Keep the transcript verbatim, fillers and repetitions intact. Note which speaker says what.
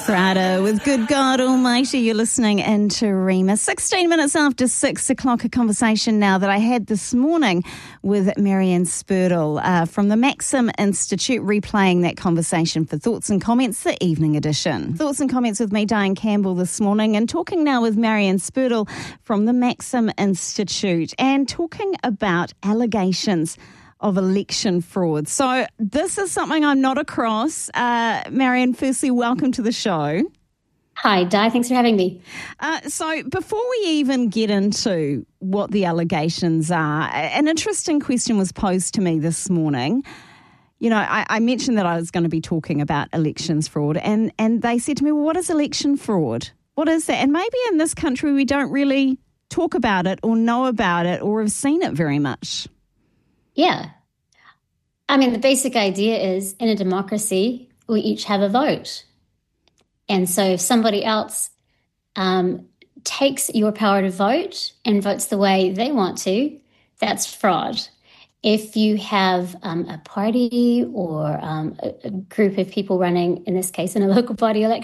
Speaker 1: Estrada with Good God Almighty. You're listening into Rima. sixteen minutes after six o'clock, a conversation now that I had this morning with Marianne Spurtle uh, from the Maxim Institute, replaying that conversation for Thoughts and Comments, the evening edition. Thoughts and Comments with me, Diane Campbell, this morning, and talking now with Marianne Spurtle from the Maxim Institute, and talking about allegations of election fraud. So this is something I'm not across. Uh, Marianne, firstly, welcome to the show.
Speaker 2: Hi, Di. Thanks for having me.
Speaker 1: Uh, so before we even get into what the allegations are, an interesting question was posed to me this morning. You know, I, I mentioned that I was going to be talking about elections fraud, and, and they said to me, well, what is election fraud? What is that? And maybe in this country we don't really talk about it or know about it or have seen it very much.
Speaker 2: Yeah. I mean, the basic idea is in a democracy, we each have a vote. And so if somebody else um, takes your power to vote and votes the way they want to, that's fraud. If you have um, a party or um, a, a group of people running, in this case, in a local body election,